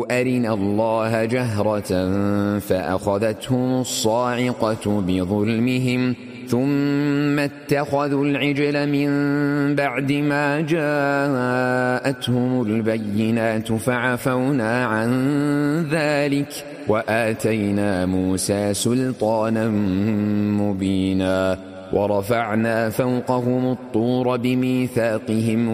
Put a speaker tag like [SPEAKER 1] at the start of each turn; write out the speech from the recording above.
[SPEAKER 1] أرنا الله جهرة فأخذتهم الصاعقة بظلمهم ثم اتخذوا العجل من بعد ما جاءتهم البينات فعفونا عن ذلك وآتينا موسى سلطانا مبينا ورفعنا فوقهم الطور بميثاقهم